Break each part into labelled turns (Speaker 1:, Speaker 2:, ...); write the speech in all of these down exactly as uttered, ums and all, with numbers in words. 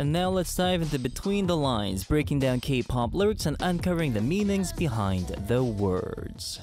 Speaker 1: And now let's dive into Between the Lines, breaking down K-pop lyrics and uncovering the meanings behind the words.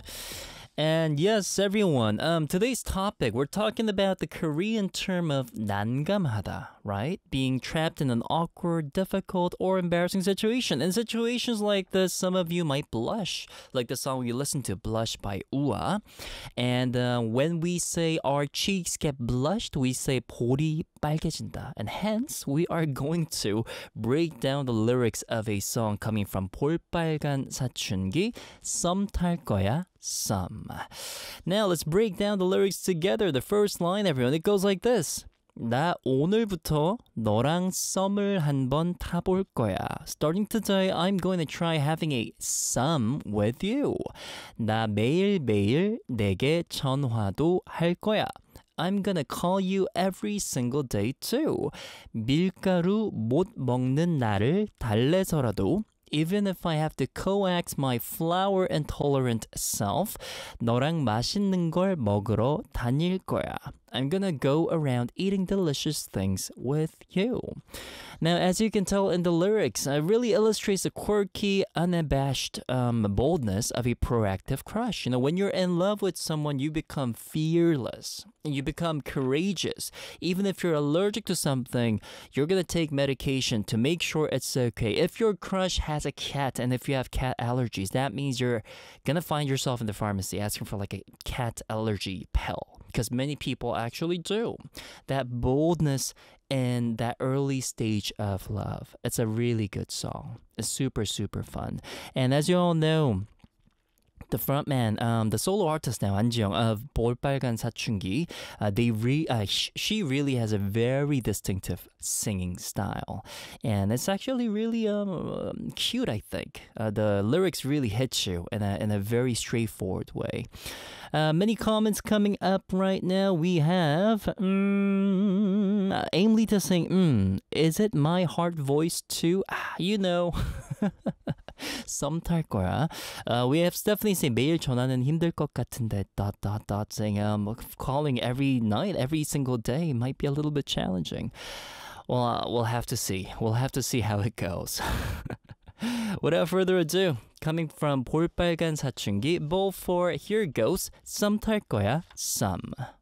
Speaker 1: And yes, everyone, um, today's topic, we're talking about the Korean term of 난감하다, right? Being trapped in an awkward, difficult, or embarrassing situation. In situations like this, some of you might blush, like the song we listened to, Blush by Ua. And uh, when we say our cheeks get blushed, we say 볼이 빨개진다. And hence, we are going to break down the lyrics of a song coming from 볼빨간 사춘기, 썸 탈 거야, some. Now let's break down the lyrics together. The first line, everyone, it goes like this. 나 오늘부터 너랑 썸을 한번 타볼 거야. Starting today, I'm going to try having a some with you. 나 매일매일 내게 전화도 할 거야. I'm gonna call you every single day too. 밀가루 못 먹는 나를 달래서라도 even if I have to coax my flour intolerant self, 너랑 맛있는 걸 먹으러 다닐 거야. I'm gonna go around eating delicious things with you. Now, as you can tell in the lyrics, it really illustrates the quirky, unabashed um, boldness of a proactive crush. You know, when you're in love with someone, you become fearless. You become courageous. Even if you're allergic to something, you're going to take medication to make sure it's okay. If your crush has a cat and if you have cat allergies, that means you're going to find yourself in the pharmacy asking for like a cat allergy pill. Because many people actually do. That boldness in that early stage of love. It's a really good song. It's super, super fun. And as you all know, the frontman, um, the solo artist now, An Ji-young of 볼빨간 사춘기, uh, they re- uh, sh- she really has a very distinctive singing style. And it's actually really um, cute, I think. Uh, the lyrics really hit you in a, in a very straightforward way. Uh, many comments coming up right now. We have mm, Aim Lita saying, mm, is it my heart voice too? Ah, you know. 썸 탈 거야. Uh, we have Stephanie saying 매일 전화는 힘들 것 같은데 dot dot dot saying um, calling every night, every single day might be a little bit challenging. Well, uh, we'll have to see. We'll have to see how it goes. Without further ado, coming from 볼빨간 사춘기, bowl four, here goes 썸 탈 거야, some.